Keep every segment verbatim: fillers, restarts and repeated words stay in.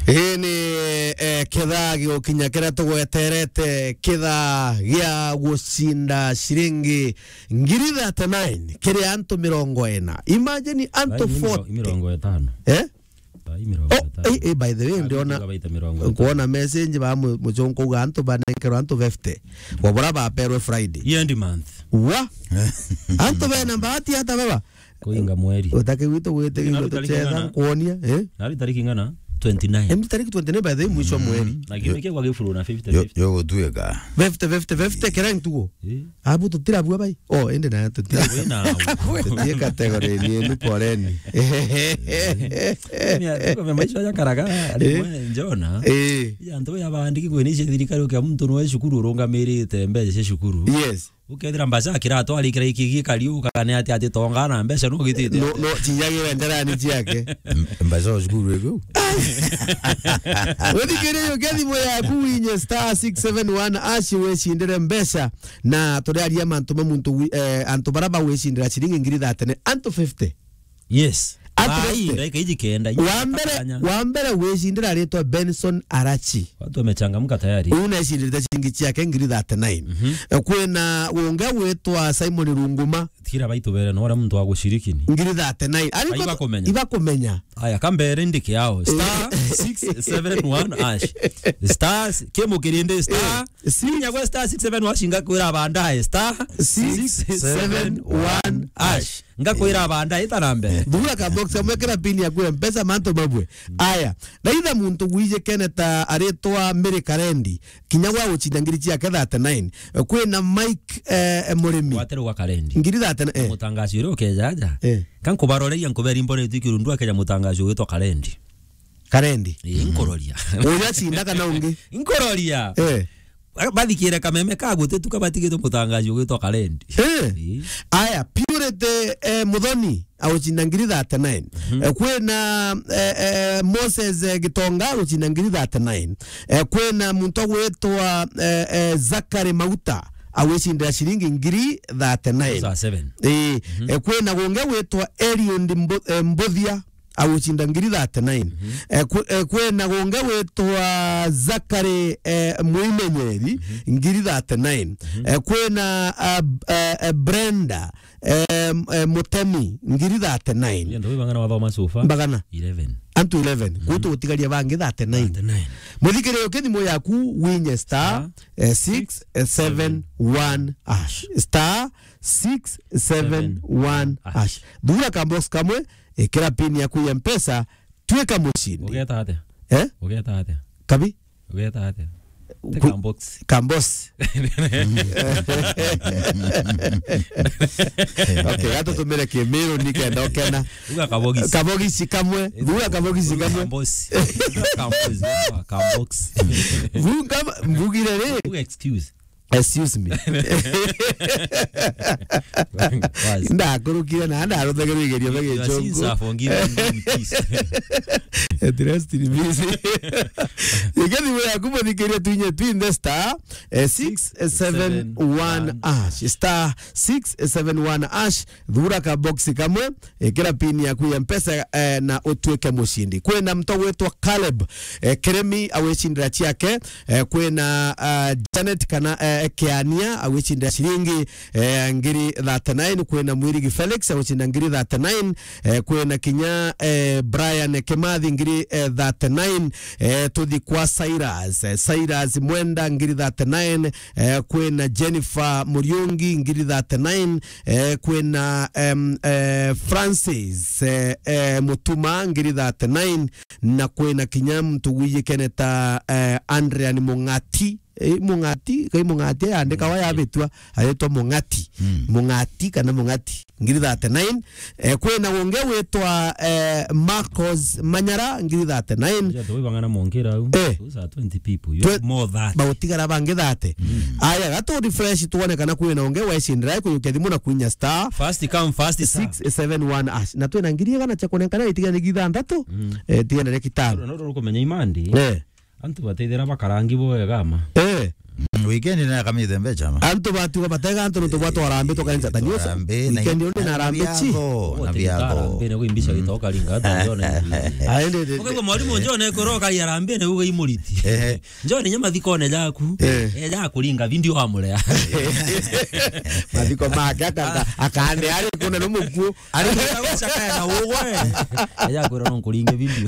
Ini eh, kitha giokinya kira tugweterete kitha gia gucinda ciringi ngiri thirty nine kiri antu mirongo ina. Imagine antu forty mirongo itano. Eh? Oh, eh, eh, by the way ndiona kuona message ba mujongo ga antu banekero antu fifty. Wabura ba perwe Friday. Yendi month. Wa? Antu bena bahati hata baba. Kuinga mweri. Utake wito wete ngotecheza kuonia eh? Nari tariki ngana? twenty-nine. Em tariki twenty-nine by the way mwisho mweri. Lakini kwa gifuru na fifty fifty. Yo go tuega. fifty fifty fifty kera ntugo. Abu tutira bua bai. Oh ende na tutira. Wena. Tutie category ni ni poreni. Mimi kwa maisha ya karaga njona. Eh. Ya ndo ya bandiki kwenishe thirikari ukia muntu no shukuru ronga merite mbeje shukuru. Yes. Ukethira mbaza kirato ali kira iki kariuka kane ati ati tongana mbeca no gitite. No no chiyage wendera ni chiyake. Mbaza shukuru ego. Wadi kere yo gedi moya kuinye star six seven one ashi we shindere mbesha na tore ali amantu muntu eh antu baraba we shindira chiringi ngiri thirty antu fifty. Yes. Ai ndaika hiji kenda. Wambere wambere we shindira aletwa Benson Arachi. Watu wamechangamka tayari. Una shindira chiringi chake ngiri thirty-nine. Kwena wonga wetwa Simon Runguma tira baitu bere no ora muntu wa gushiriki ni ngiri thirty-nine ariko iba komenya iba komenya aya kambere ndike yao star six seven one ash star kemo kirinde star sinya kwa star six seven one shinga kwira bandaye star six seven one ash ngakwira bandaye tarambe dura ka box amwekera pini ya kwa mpesa manto mabwe aya ndaitha muntu gwije keneta aretwa Mary Karendi kinyagwa gucindangiri cia thirty-nine kwina Mike eh, Murimi wateru wa Karendi ngiri thirty eh mutangazo iro kejaja eh kanko baroreria nkobera mbone tikirundu akeja mutangazo witwa Karendi Karendi inkororia oya cinda kana ungi inkororia eh bathikire kameme kaguте tukabatigito mutangazo witwa Karendi eh aya Purity eh, Muthoni awucinda ngiri thirty-nine kwena Moses Gitonga awucinda ngiri thirty-nine kwena muntu wetwa Zakari Mauta awesindira shiringi ngiri thirty-nine eh kwena gonge wetwa Elion Mbothia awucinda ngiri thirty-nine kwena gonge wetwa Zakari Muimenyeri ngiri thirty-nine kwena Brenda Mutemi ngiri thirty-nine ndo bangana wathoma sofa bagana eleven antu eleven kuto utigaria bangi thirty-nine muthikire ukithimo yaku winye star six seven one ash star six seven one ash dura kambox kamwe ekera pin yaku ya mpesa tweka mushindi ugeta hate eh ugeta hate kabi ugeta hate Kambox. Kambox. Okay, gato tumere kemero nikenda okena. Uga kabogisi. Kabogisi kamwe. Uga kabogisi kamwe. Kambox. Kambox. Kambox. Uga mbugirere. Uga excuse. Excuse me. Nda kurukira na nda rotegere gerio bege chongo. Sinsa forgive me please. Interest in busy. Yegeni we akubo dikeria twinye twinde star six seven one ash star six seven one ash dhura ka box kamwe ekera pini ya kuya mpesa na otweke mushindi kwena mto wetwa Caleb Keremi awechindira chiake kwena Janet kana Kiania awechinda shiringi eh, ngiri thirty-nine kwena Mwirigi Felix awechinda ngiri thirty-nine eh, kwena Kinya eh, Brian Kemathi ngiri eh, thirty-nine eh, tudhi kwa Cyrus eh, Cyrus Mwenda ngiri thirty-nine eh, kwena Jennifer Muriungi ngiri thirty-nine eh, kwena um, eh, Francis eh, eh, Mutuma ngiri thirty-nine na kwena Kinya mtuguye keneta eh, Andrea ni Mungati eh mungati kai mungati andika waya betwa ayeto mungati mm. mungati kana mungati ngiri thirty-nine eh kwena wonge wetwa eh Marcos Manyara ngiri thirty-nine ya do bangana mongera u uza twenty people you more that bautigara bange thate mm. aya gato refresh tuone kana kwena wonge wa shindira ko yukethimo na kunya star fast come fast six seven one ash na twena ngiri kana chakone kana itiga ngitha ndatu mm. eh tiga na kitano no ro kumenya imandi eh antu bateithira bakarangi bo wega ma eh weekend na kamite mbecha ma anto batu kwa batega anto ndo batu warambe to kanisa tanyosa weekend yone na rambe chi na biago mbene ko imbisha gitoka linga ndone aende ko mwalimu njone koroka yarambe ne uga imuriti njone nyama thikone jaku eh jaku linga video amule madiko make akanga akande ari kuna no muku ari shaka na uwe jaku ro non kulinga video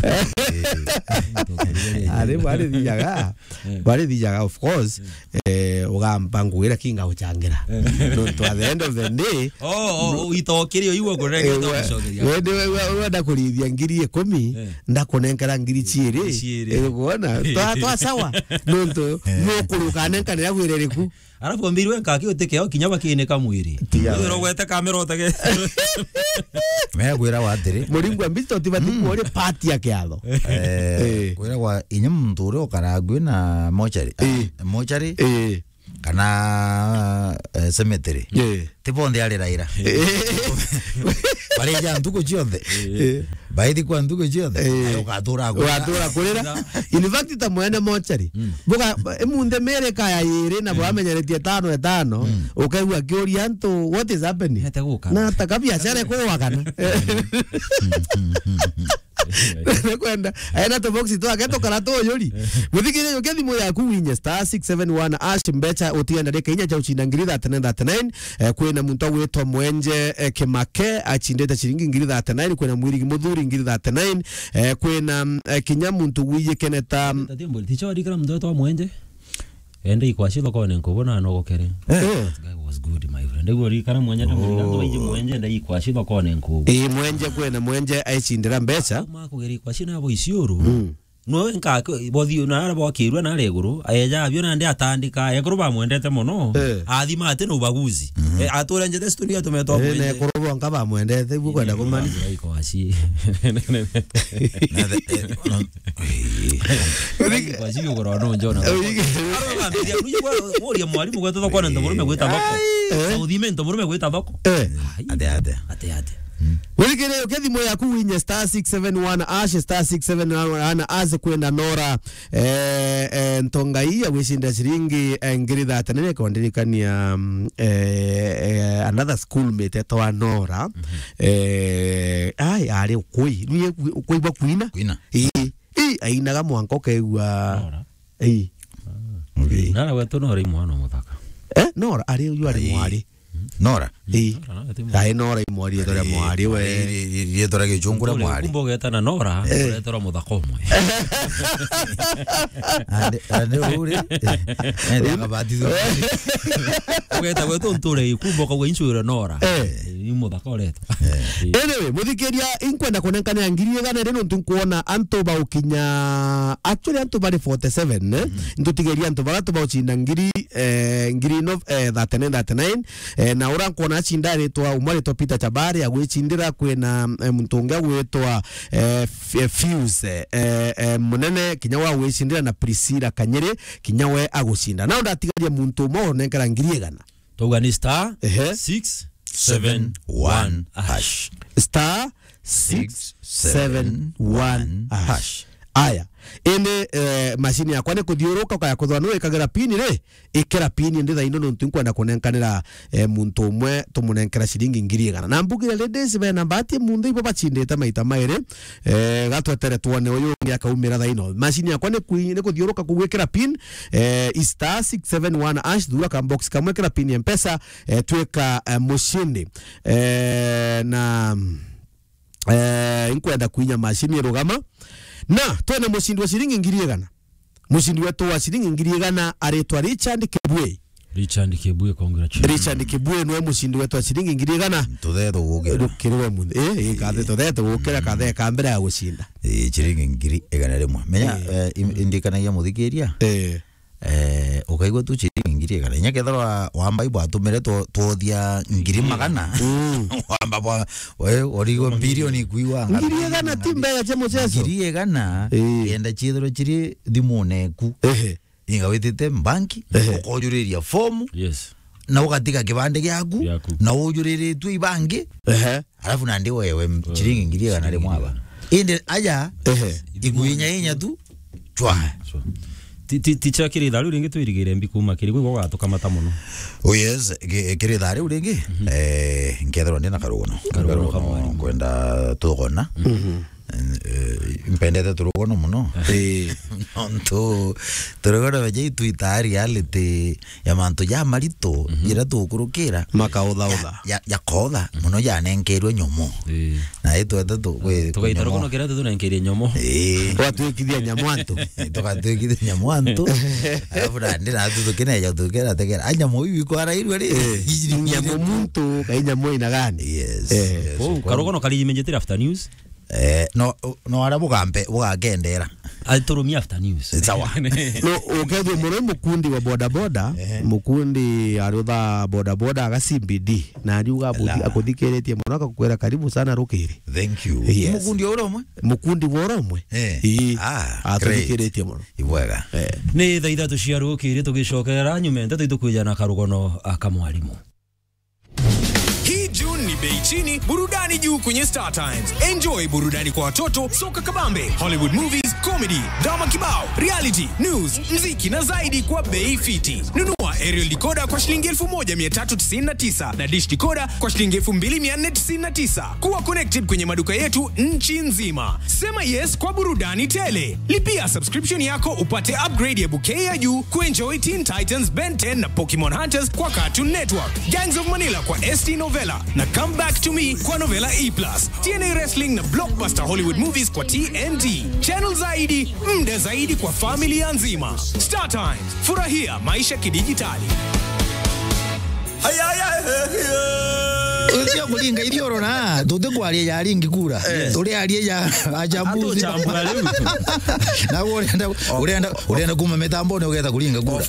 ari bari dijaga bari dijaga of course eh ugamba ngwira kinga uchangira no to at the end of the day oh oh itokirio iwe kurenge to shogeria wende wewe ndakurithia ngiri ikumi ndakunenkera ngiri chiri ekuona twa twa sawa no to no kuruka nenkanira gwireriku arafu mbirwe nkaki utekeo kinyaba kine kamwiri ro gwete kamera otege me gwira watiri muringu ambito tibati kuore party yake alo eh gwira wa inyum mtore okaragwe na mochari mochari eh kana cemetery tiponde ali raira bale ya nduko chionde baidi kwa nduko chionde ukatura ukatura kurira in fact tamwene mochari buga emunde mere kaya yire na bwamenyeretie tano etano ukaigwa kioria nto what is happening na takabia sare ko wakana kwenda aina to box to ageto karato yori muthikire yo kethi moya kuwinya star six seven one ash mbecha utienda de Kenya cha uchinda ngiri thirty nine kwena muntu wetwa Mwenje Kimake achindete shiringi ngiri thirty-nine kwena mwiri muthuri ngiri thirty-nine kwena kinya muntu wiye keneta tatimbo ticho dikira mtoto wa Mwenje ende ikwashilo kone nkubona no gokere eh was good my friend ego rikara Mwenje tamurigando ije Mwenje nda ikwashilo kone nkubu eh Mwenje kwena Mwenje aichindira mbecha makugeri kwashina abo isiuru no enka bothio na arabo akirwa na reguru ayeja byo nande atandika eguru bamwendete muno athima ate no baguzi atura njete studio tumeto Mwenje ne kurobo nka bamwendete ibu kwenda kumani iko ashi kwasi yo goro no njona araba media ruyo ori mwalimu gweto thokona ndomurume gwita thoko saudimento murume gwita thoko ade ade ate ate Wikire yo kethi moya kuwinya star six seven one ash star six seven one ash kwenda Nora eh eh ntongai ya wishinda shiringi ngiri thirty-nine kondirikania eh another schoolmate etwa Nora eh ai ari ukui ni ukui ba kuina kuina eh eh ainaga mwanko kewa Nora eh nara wetu Nora imwana muthaka eh Nora ari yu ari mwari Nora eh ai Nora imwari etore mwari we yetore gichungura mwari kumbo getana Nora etore muthaka umwe ande ande uri ende akabatizo weta wetu ntore kumbo kwa inshura Nora ni muthaka oreto anyway muthikiria inkwenda kunenkana ngiri igana rino ntunkuona anto ba ukinya actually anto bari forty-seven eh ntutigeria anto bara to ba uchinda ngiri eh ngiri no thirty-nine thirty-nine eh na ura kuona chinda retwa umare to Peter Chabari agwechindira kwena mtunga wetwa Fuse eh munene kinyawa wechindira na Priscilla Kanyere kinyawe agushinda na ndatigaria muntu mo nenkara ngiri igana toga ni star six seven one hash star six seven one hash aya ene eh, mashini yakwa ne kuthiuruka kaya kuthwanura ikagira pini re ikira pini ndi thaino no ntunkwenda kunenkanira eh, muntu umwe tumunenkera shiringi ngiri igana na mbugire ladies be na mbati mundu ibo bachindite maita maire eh gatwetere tuone uyu ngi akaumira thaino mashini yakwa ne kuine kuthiuruka kugwikira pin eh star six seven one hash thura ka box kamwekera pin ya mpesa eh, tweka eh, mushindi eh, na eh inkwenda kuinya mashini rugama na twene mushindi wa shiringi ngiri igana mushindi wetu wa shiringi ngiri igana aretwa Richard Kebwe Richard Kebwe congratulations Richard Kebwe no mushindi wetu wa shiringi ngiri igana tuthetho gukira kirwe munde eh eh kathe tuthetho gukira kathe kambere ya gushinda eh shiringi ngiri igana rimwe menya indikanagia muthikiria eh eh ukaigwa tu shiringi ngiri igana nya kethora wamba ibo atumire to tothia ngiri magana wamba bwa we origo bilioni kuiwa ngiri igana timbe ya chemo cheso ngiri igana yenda chithiro chiri thimune ku eh inga witite banki ukojuriria form yes na ukatika kibande gyaku na ujurire tu ibangi eh alafu na ndi wewe shiringi ngiri igana rimwe aba inde aja eh iguinya inya tu chwa ticha kiri tharu ringi twirigire mbi kuma kiri gwa gatukamata muno. Oh yes, kiri tharu ringi eh ngethero ndina karugono. Karugono kwenda tugona. Impendete turugono muno. Eh onto turugono baje tuita reality ya manto ya marito ira tukurukira makaudha udha ya ya koda muno ya nenkerwe nyomo. Na eto eto to we tukaita rugono kira tu nenkerie nyomo. Eh watu kidia nyamwanto tukatu kidia nyamwanto afura ndira tu tukine ya tukera tekera anyamo ibi ko ara irwe ri nyamo muntu kainya moina gani. Yes. Oh karugono kali jimenjetira after news. Eh no no ara bugambe bugagendera aliturumia after news sawa no ukethwe muno mukundi wa boda boda mukundi arutha boda boda agasimbidi na ariuga akuthikiritie muno akakwera karibu sana rukiri. Thank you. Yes. Mukundi oromwe mukundi woromwe eh ah atuthikiritie muno ibwega ni thaa ithatu cia rukiri tugicokera nyumente tuitukuja na karugono akamwalimu. Hii June ni bei chini, burudani juu kwenye Star Times. Enjoy burudani kwa watoto, soka kabambe, Hollywood movies, comedy, drama kibao, reality, news, mziki na zaidi kwa bei fiti. Nunua aerial decoder kwa shilingi elfu moja mia tatu tisini na tisa na dish decoder kwa shilingi elfu mbili mia nne tisini na tisa. Kuwa connected kwenye maduka yetu nchi nzima. Sema yes kwa burudani tele. Lipia subscription yako upate upgrade ya bouquet ya juu kuenjoy Teen Titans, Ben ten na Pokemon Hunters kwa Cartoon Network. Gangs of Manila kwa S T Novella na Come Back to Me kwa Novella E plus. T N A Wrestling na Blockbuster Hollywood Movies kwa T N T. Channel zaidi, mda zaidi kwa familia nzima. Star Times, furahia maisha kidijitali. Usia kulinga idioro na tote kwalia ya lingi kura tole alia ya ajabu na urenda urenda urenda kuma metambo ne ugeta kulinga kura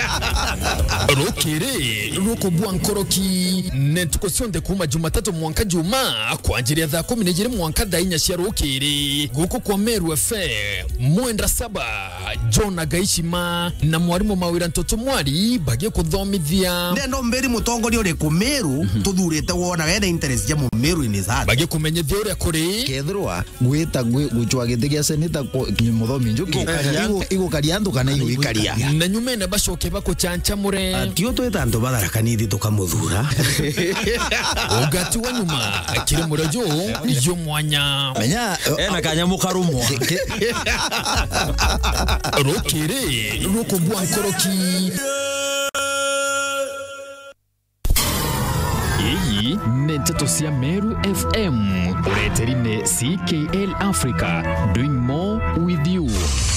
rukiri ruko bwankoroki netukosonde kuma Jumatatu mwanka juma kwa ajili ya kumi na mbili mwanka dainya cia rukiri guko kwa Meru F M mwenda saba John Gaishima na mwarimu Mawira Ntoto Mwari bagie kuthomithia ndendo mberi mutongori uri ku Meru tuthurite wona wena interest ya mu Meru ni zati bagie kumenyethia uri kuri kethirwa gwita guchwa gitigia senita muthomi njuki igo kariandu kana igo ikaria na nyumene bacoke bakuchancha mure atio twita andu batharakaniri tukamuthura ugati wa nyuma kiri murejo yo mwanya menya ena kanyamu karumwa rukiri ruko bwankoroki iyi nteto cia Meru F M ureterine C K L Africa doing more with you.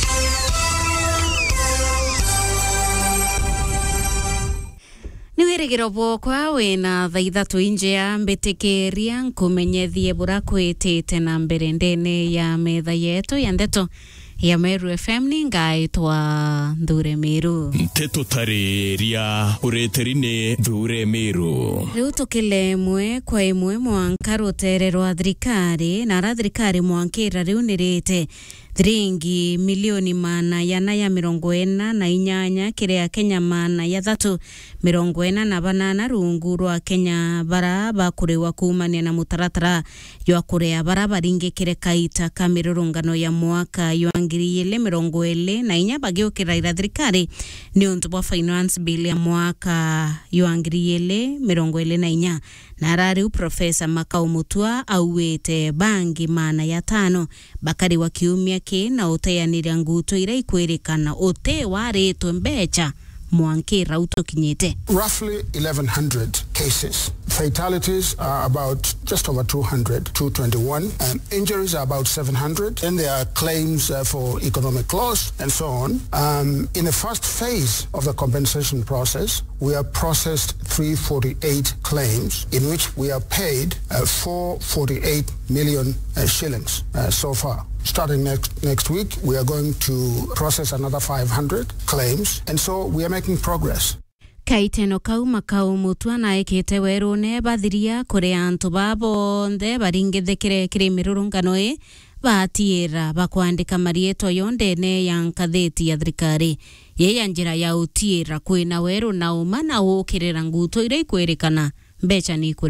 Niwirigiro bwokwa wina thaa ithatu inje ya mbitikiria nkumenyethie bura kwitite na mbere ndene ya metha yetu ya ndeto ya Meru F M ni ngaitwa Ndure Meru nteto tariria ureterine Ndure Meru riu tukile mwe kwa imwe mwanka rutererwa thirikari na ra thirikari mwankira riu nirite thiringi milioni mana yana ya mirongo ena na inyanya kiria Kenya mana ya thatu mirongo ena na banana rungu rwa Kenya bara bakuriwa kumania na mutaratara ywa kurea bara baringikire kaita kamirurungano ya mwaka ywa ngiri ile mirongo ele na inya bagiukira ira thirikari ni untu bwa finance bill ya mwaka ywa ngiri ile mirongo ele na inya na rari Profesa Makau Mutua auwete bangi mana ya tano bakari wa kiumia ke na uteyanira nguto ira ikwerekana ote waretwe mbecha mwankira utokinyete. Roughly eleven hundred cases. Fatalities are about just over two hundred, two twenty-one. Um, injuries are about seven hundred. Then there are claims uh, for economic loss and so on. Um, in the first phase of the compensation process, we have processed three hundred forty-eight claims in which we have paid uh, four hundred forty-eight million uh, shillings uh, so far. Starting next next week, we are going to process another five hundred claims, and so we are making progress. Kaiteno kau Makau Mutua na ekete werone bathiria kuri antu babonde baringithikire kiri mirurungano e batiira bakwandika marieto yondene ya nkatheti ya thirikari yeya njira ya utiira kwina weru na uma na ukirira nguto ira ikwerekana mbecha ni kuriwa.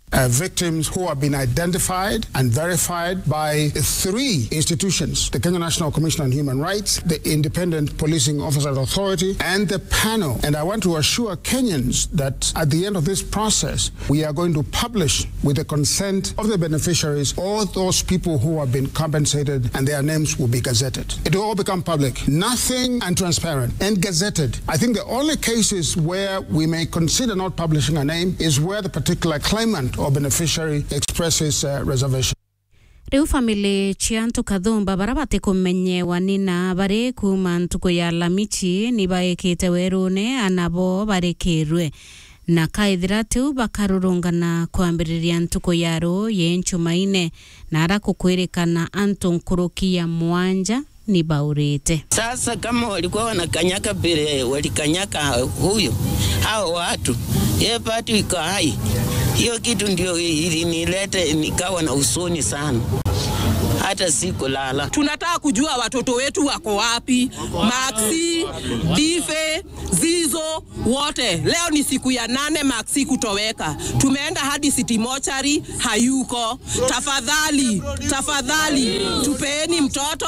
Uh, victims who have been identified and verified by three institutions, the Kenya National Commission on Human Rights, the Independent Policing Officers Authority, and the panel. And I want to assure Kenyans that at the end of this process, we are going to publish, with the consent of the beneficiaries, all those people who have been compensated, and their names will be gazetted. It will all become public. Nothing and transparent and gazetted. I think the only cases where we may consider not publishing a name is where the particular claimant or beneficiary expresses uh, reservation. Riu family chiantu kathumba barabate kumenyewa nina bare kuma ntuko ya lamichi ni baekete werune anabo barekirwe na kaithira tu bakarurungana kwambiriria ntuko yaro yenchumaine na ara kukwirikana antu nkuruki ya mwanja ni baurete. Sasa kama walikuwa wanakanyaka bere walikanyaka huyo hao watu ye patu iko hai, hiyo kitu ndio ilinilete nikawa na usoni sana, hata sikulala. Tunataka kujua watoto wetu wako wapi, Maxi, Dife, Zizo, wote. Leo ni siku ya nane Maxi kutoweka. Tumeenda hadi City Mortuary, hayuko. Tafadhali, tafadhali, tupeeni mtoto.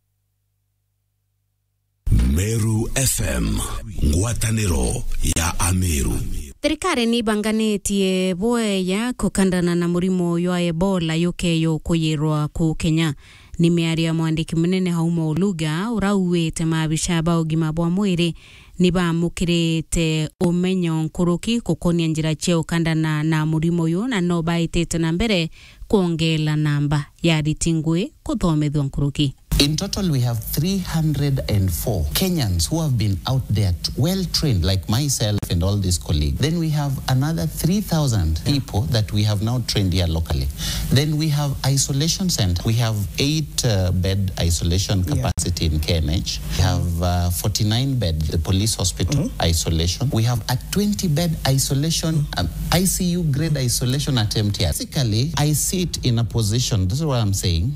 Meru F M, ngwataniro ya Ameru. Thirikari ni banganetie boeya kukandana na murimo wa Ebola yukeyo kuyirwa ku Kenya. Ni miaria mwandiki munene Hauma Oluga urauwete mabishaba ugima bwa mwiri ni bamukirite umenyo nkuruki kukonia njira cheo kandana na murimo yo na no baitete na mbere kuongela namba ya ritingwe kuthomethwa nkuruki. In total, we have three hundred four Kenyans who have been out there, well trained, like myself and all these colleagues. Then we have another three thousand people that we have now trained here locally. Then we have isolation center. We have eight uh, bed isolation capacity yeah. in K M H. We have uh, forty-nine bed, the police hospital mm-hmm. isolation. We have a twenty bed isolation, mm-hmm. um, I C U grade isolation at M T R. Basically, I sit in a position, this is what I'm saying.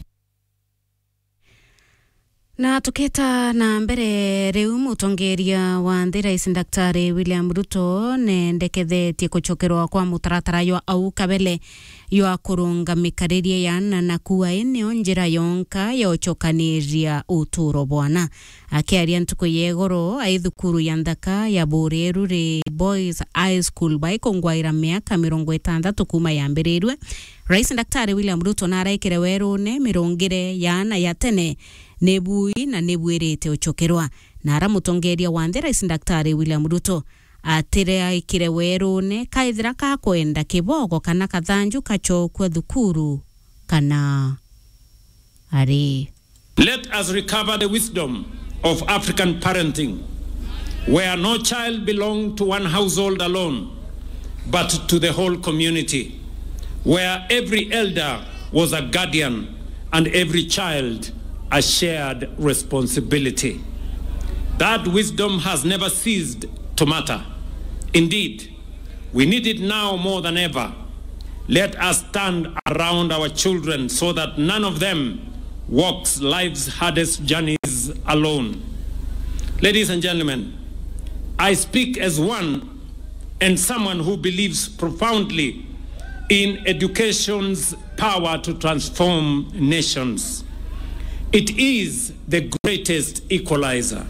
Na tuketa na mbere reu mutongeria wa Rais Daktari William Ruto nendekethetie kuchokerwa kwa mutaratara yo au kabele yo kurunga mikaririe yana na kuwa eneo njira yonka yo chokaniria uturo bwana akiaria ntuko yegoro aithukuru ya ndaka ya Boreru re Boys High School by kongwaira miaka mirongo itandatu kuma yambirirwe. Rais Daktari William Ruto na araikire werune mirongire yana ya tene nebui na nebuerete uchokerwa na ara mutongeria wa Rais Daktari William Ruto atire aikire werune kaithira ka kwenda kibogo kana kathanju kachokwa thukuru kana ari. Let us recover the wisdom of African parenting, where no child belonged to one household alone, but to the whole community, where every elder was a guardian and every child a shared responsibility. That wisdom has never ceased to matter. Indeed, we need it now more than ever. Let us stand around our children so that none of them walks life's hardest journeys alone. Ladies and gentlemen, I speak as one and someone who believes profoundly in education's power to transform nations. It is the greatest equalizer.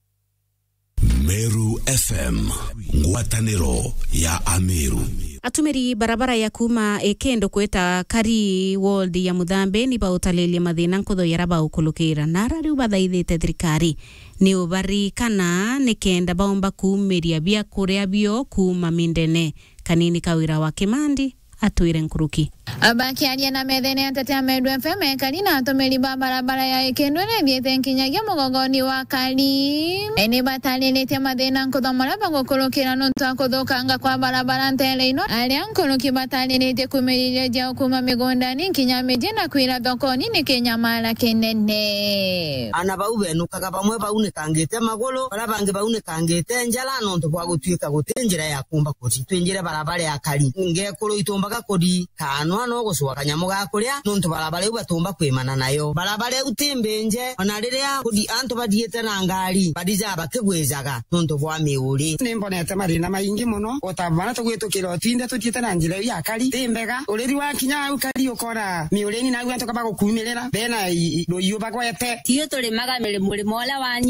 Meru F M, ngwataniro ya Ameru. Atumiri barabara ya kuma ekendo kweta kari world ya Muthambe ni bautalele mathina nkutho yaraba ukulukira nara riu bathaithite thirikari ni ubari kana ni kenda baomba kuumiria bia kuria bio kuma mindene kanini kawira wa Kimandi atuire nkuruki. Abakiaria na methene atatea Meru F M kalina atomeri barabara ya ekendo ne biete nkinyagia mugogoni wa kali ene batalelete mathina nkutho maraba gukulukira nontu akuthukanga kwa barabara ntele ino aria nkuluki batalelete kumiriria ja kuma migondani nkinya meje na kwira thokoni ni Kenyamara kinene ana bau benukaga bamwe baunekangite magulu bara bangi baunekangite njala nontu bwa gutwika gutinjira ya kumba kuti twinjire barabara ya kali ngekuru itombaga kodi kano no no guswa kanyamu ga kuria nuntu barabara ibu batumba kwimana nayo barabara utimbenje ona riria kudi antu badiete na ngari badija bakigwezaga nuntu bwa miuri nimbonete marina maingi muno utabana tugwitukira otinde tutiete na njira ya kari timbega uriri wa kinya ukari ukora miuri ni na gwantu kaba gukumirira bena royo bagwete tiyo tuli maga mele mule mola wa